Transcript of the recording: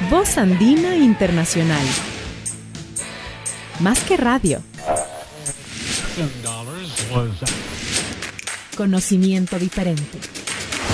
Voz Andina Internacional. Más que radio. Conocimiento diferente.